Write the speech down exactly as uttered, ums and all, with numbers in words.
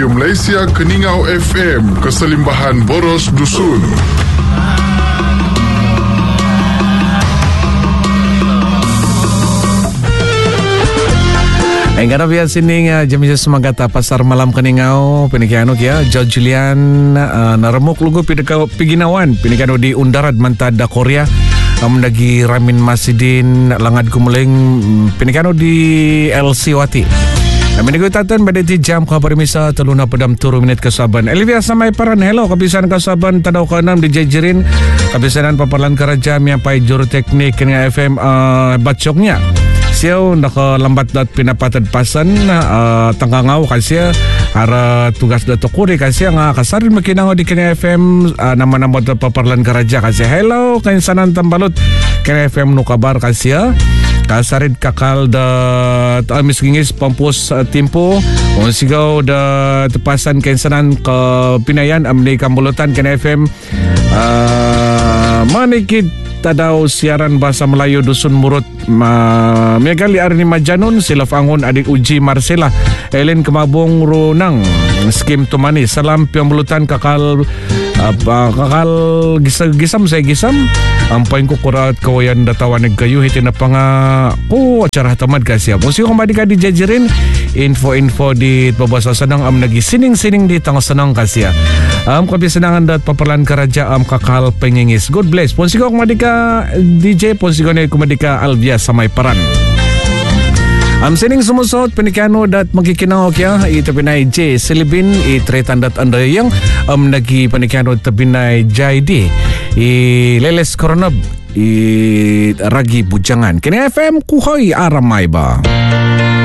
Radio Malaysia Keningau F M, Keselimbahan Boros Dusun. Enggak ada sini jam-jam semangkata pasar malam Keningau pinikiano kia George Julian uh, naremuk lugu pidekau piginawan pinikiano di Undarat Mantada Korea amdagi Ramin Masidin langad kumuleng pinikiano di L C Wati. Kami negutatan pada di jam kabar misa teluna pedam turu minit kesaban. Elvia samai paran hello kabisan kesaban tadau keenam di Jejerin kabisanan papalan kerajaan yang pai juru teknik dengan F M uh, bacoknya. Siau nakalambat dat pinapatad pasan uh, tangkangaw kasi ara tugas dato kuri kasi nga kasarin makinango di kini F M uh, nama-nama da paparlan karaja kasi hello kain sanan tambalot kini F M no kabar kasi kasarid kakal da uh, misgingis pampus uh, timpo on sigaw da tepasan kain sanan ke pinayan amni kambulutan kini F M uh, manikid tadaw siaran bahasa Melayu Dusun Murut ma megali Arni Majanun sila fangon adik Uji Marcela Ellen Kemabong Runang skim tumani salam pembulutan kakal apa kakal gisam saya gisam ampain ko kurat kawayan datawan kayu hitin na panga ko acara tamad kasi mo siyo kumadi ka di Jejerin info-info di babasa sanang am nagi sining-sining di tang sanang kasi am kabi sanangan dat papalan karaja am kakal pengingis God bless pon sigo kumadi ka D J pon sigo ni kumadi ka Alvia samay paran. Am sining sumusot penikano dat magkikinao kya ito pinay J Silibin itretan dat anda yang am nagi penikano tabinay J D i leles koronab i ragi bujangan kini F M kuhoy aramay ba.